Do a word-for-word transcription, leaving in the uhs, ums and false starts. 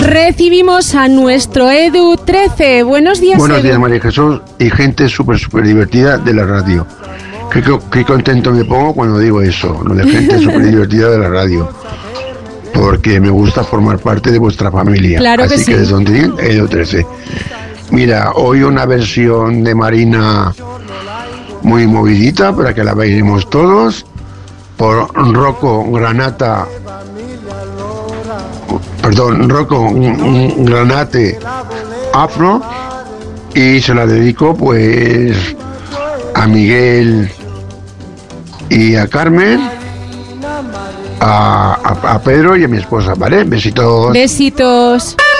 Recibimos a nuestro Edu trece. Buenos días, Buenos Edu. días, María Jesús, y gente súper, súper divertida de la radio. Qué, qué, qué contento me pongo cuando digo eso, lo de gente súper divertida de la radio. Porque me gusta formar parte de vuestra familia. Claro que Así sí. que desde donde digan, Edu trece. Mira, hoy una versión de Marina muy movidita para que la bailemos todos. Por Rocco Granata, perdón, Rocco Granate Afro, y se la dedico pues a Miguel y a Carmen, a, a, a Pedro y a mi esposa, ¿vale? Besitos. Besitos.